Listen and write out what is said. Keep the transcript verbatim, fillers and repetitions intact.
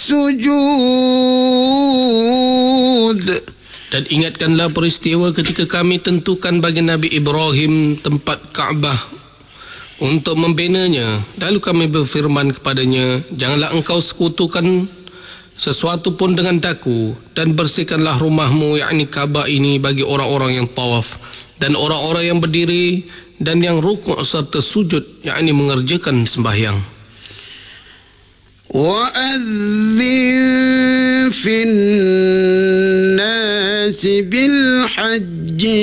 السجود. Dan ingatkanlah peristiwa ketika kami tentukan bagi Nabi Ibrahim tempat Kaabah untuk membinanya. Lalu kami berfirman kepadanya, janganlah engkau sekutukan sesuatu pun dengan daku, dan bersihkanlah rumahmu, yakni Kaabah ini, bagi orang-orang yang tawaf dan orang-orang yang berdiri dan yang rukuk serta sujud, yakni mengerjakan sembahyang. وَأَذِّن فِي النَّاسِ بِالْحَجِّ